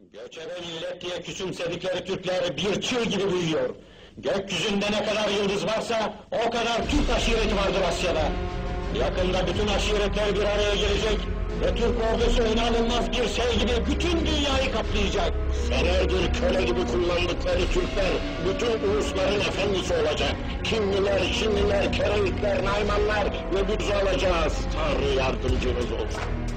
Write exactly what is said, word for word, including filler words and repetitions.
Göçebe millet diye küçümsedikleri Türkler bir çığ gibi büyüyor. Gökyüzünde ne kadar yıldız varsa o kadar Türk aşireti vardır Asya'da. Yakında bütün aşiretler bir araya gelecek ve Türk ordusu öne alınmaz bir şey gibi bütün dünyayı kaplayacak. Senelerdir köle gibi kullandıkları Türkler bütün ulusların efendisi olacak. Kinliler, Çinliler, Kereitler, Naymanlar ve biz olacağız. Tanrı yardımcımız olsun.